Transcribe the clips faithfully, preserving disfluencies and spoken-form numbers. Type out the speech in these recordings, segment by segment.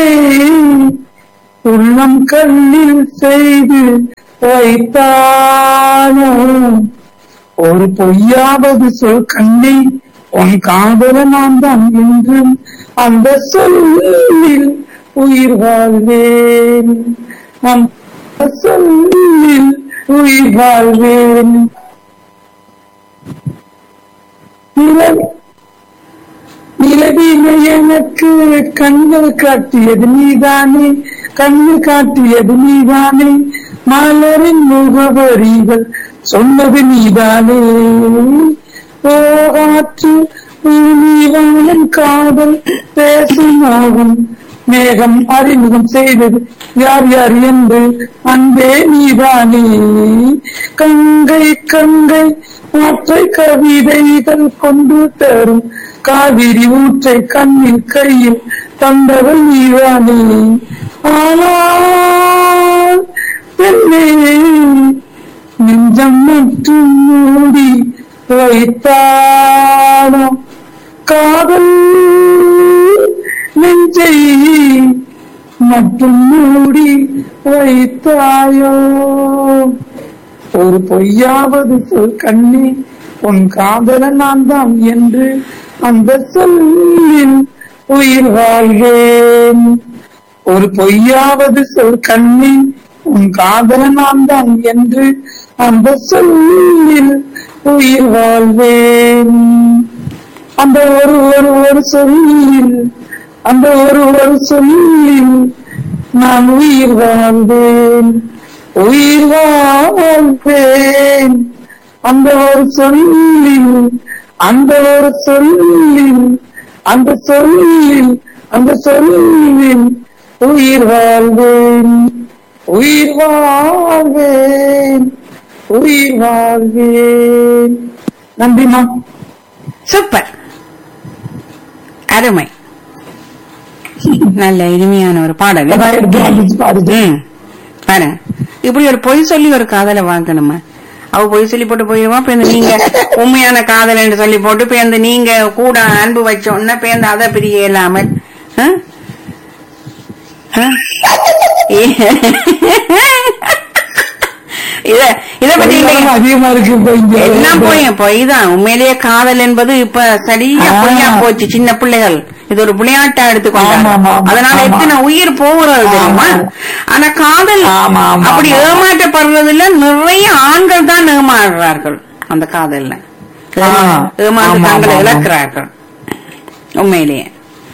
உள்ளம் கண்ணில் செய்து வைத்தானோ ஒரு பொய்யாவது சொல் கண்ணை உன் காதல நான் தான் என்றும் அந்த சொல்லில் உயிர் வாழ்வேன் அந்த சொல்லில் உயிர் வாழ்வேன். நிலவில எனக்கு கண்கள் காட்டியது நீதானே, கண்கள் காட்டியது நீதானே, மலரின் முகவரிகள் சொன்னது நீதானே. ஓகாற்று நீவானின் காதல் பேசுமாகும் மேகம் அறிமுகம் செய்தது யார் யார் என்று அன்பே நீதானே. கங்கை கங்கை ஆற்றை கவிதைகள் கொண்டு தரும் காவிரி ஊற்றை கண்ணில் கையில் தந்தவள் நீதானே. ஆனால் பெண்ணே நெஞ்சம் மட்டும் மூடி வைத்தானோ காதல் நெஞ்சை மட்டும் மூடி வைத்தாயோ ஒரு பொய்யாவது சொல் கண்ணே உன் காதல நான் தான் என்று அந்த சொல்லில் உயிர் வாழ்வேன். ஒரு பொய்யாவது சொல் கண்ணே உன் காதல நான் தான் என்று அந்த சொல்லில் உயிர் வாழ்வேன். அந்த ஒரு ஒரு ஒரு சொல்லில் அந்த ஒரு ஒரு சொல்லில் நான் உயிர் வாழ்வேன் உயிர் வாழ்வேன். அந்த ஒரு சொல்லில் அந்த ஒரு சொல்லில் அந்த சொல்லில் அந்த சொல்லில் உயிர் வாழ்வேன் உயிர் வாழ்வேன் உயிர் வாழ்வேன். நன்றிமா. சூப்பர், அருமை, நல்ல இனிமையான ஒரு பாடல். பாருங்க, இப்படி ஒரு பொய் சொல்லி ஒரு காதலை வாங்கணுமா? அவ பொய் சொல்லி போட்டு போயிருவா. நீங்க உண்மையான காதல் என்று சொல்லி போட்டு பேருந்து நீங்க கூட அன்பு வச்சோன்னா பேருந்து அதை பிரிய இல்லாமல் இத இத பத்தி அதிகமா இருக்கு. எல்லாம் போய் பொய் தான். உண்மையிலேயே காதல் என்பது இப்ப சரியா பொய்யா போச்சு. சின்ன பிள்ளைகள் இது ஒரு விளையாட்டா எடுத்துக்கொண்டாங்க. அதனால எத்தனை உயிர் போகிறது தெரியுமா? ஆனா காதல் அப்படி ஏமாற்றப்படுறதுல நிறைய ஆண்கள் தான் ஏமாறுறார்கள். அந்த காதல்ல ஏமாந்து தாங்களை இழக்கிறார்கள். உண்மையிலேயே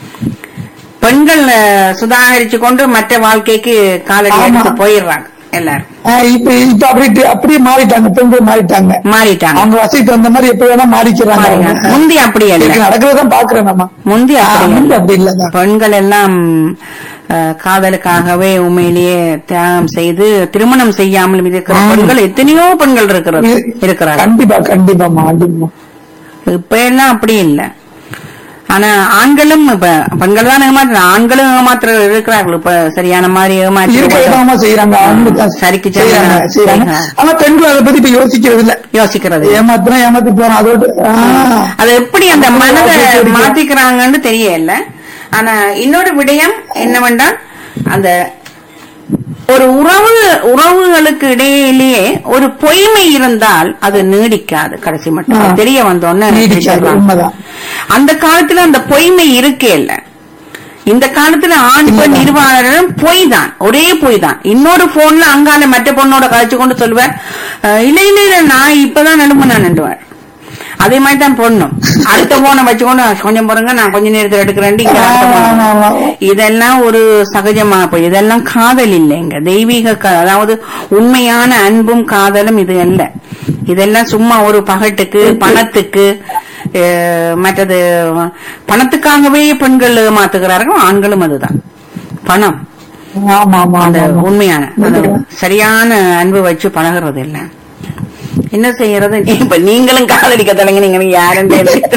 பெண்கள் சுதாகரிச்சு கொண்டு மற்ற வாழ்க்கைக்கு காலடி எடுத்து போயிடுறாங்க எல்லாரும். இப்ப இப்ப அப்படி அப்படியே மாறிட்டாங்க. பெண்கள் மாறிட்டாங்க மாறிட்டாங்க அவங்க வசதிக்கு தகுந்த மாதிரி எப்ப வேணா மாறிக்கிறாங்க. முந்தி அப்படி நடக்கிறதான் பாக்குறேன் நம்ம. முந்தி அப்படி இல்ல. பெண்கள் எல்லாம் காதலுக்காகவே உண்மையிலேயே தியாகம் செய்து திருமணம் செய்யாமல் இருக்கிற பெண்கள் எத்தனையோ பெண்கள் இருக்கிறது இருக்கிறாங்க. கண்டிப்பா கண்டிப்பா. இப்ப எல்லாம் அப்படி இல்ல. ஆனா ஆண்களும் இப்ப பெண்கள் தான் ஏமாற்ற ஆண்களும் ஏமாற்ற இருக்கிறார்கள். இப்ப சரியான மாதிரி ஏமாற்ற செய்யறாங்க. சரிக்கு செய்யறாங்க. ஆனா பெண்கள் அதை பத்தி இப்ப யோசிக்கிறது இல்ல. யோசிக்கிறது ஏமாத்தினா ஏமாத்தி போறோம். அதோட அது எப்படி அந்த மனதை மாத்திக்கிறாங்கன்னு தெரியல. ஆனா இன்னொரு விடயம் என்னவென்றால் அந்த ஒரு உறவு உறவுகளுக்கு இடையிலேயே ஒரு பொய்மை இருந்தால் அது நீடிக்காது. கடைசி மட்டும் தெரிய வந்தோன்னு அந்த காலத்துல அந்த பொய்மை இருக்கே இல்ல. இந்த காலத்துல ஆண் பெண் நிர்வாகம் பொய் தான், ஒரே பொய் தான். இன்னொரு போன்ல அங்கால மற்ற பொண்ணோட கழிச்சு கொண்டு சொல்லுவார், இல்ல இல்ல இல்ல நான் இப்பதான் நடும நான் நடுவார். அதே மாதிரி தான் பொண்ணும் அடுத்த போனை வச்சுக்கொண்டு கொஞ்சம் போறங்க நான் கொஞ்ச நேரத்தில் எடுக்கிறேன். இதெல்லாம் ஒரு சகஜமா போய் இதெல்லாம் காதல் இல்லைங்க. தெய்வீக அதாவது உண்மையான அன்பும் காதலும் இது அல்ல. இதெல்லாம் சும்மா ஒரு பகட்டுக்கு பணத்துக்கு மற்றது பணத்துக்காகவே பெண்கள் மாத்துகிறார்கள். ஆண்களும் அதுதான் பணம். உண்மையான சரியான அன்பு வச்சு பழகிறது இல்லை. என்ன செய்யறது? இப்ப நீங்களும் காதலிக்க தொடங்க நீங்க யாரும்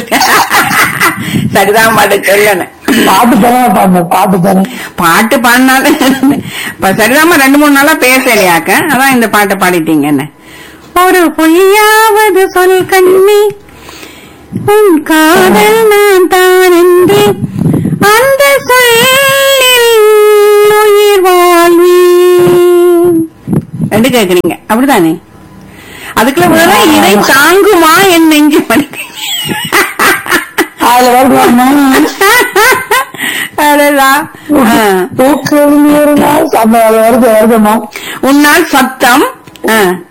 சரிதான் பாட்டு சொல்லணும். பாட்டு தர பாட்டு தர பாட்டு பாடினாலும் இப்ப சரிதாம ரெண்டு மூணு நாளா பேசலையாக்க அதான் இந்த பாட்டை பாடிட்டீங்க. என்ன ஒரு பொய்யாவது சொல் கண்ணி உன் காதல் நான் தான் என்று அந்த சொல்லில் என்று கேக்குறீங்க அப்படித்தானே? அதுக்குள்ள வேற இதை தாங்குமா என் நெஞ்சு மணி அதுல வருவாமா அதுதான் தூக்கம் வருது வருதுமா உன்னால் சத்தம்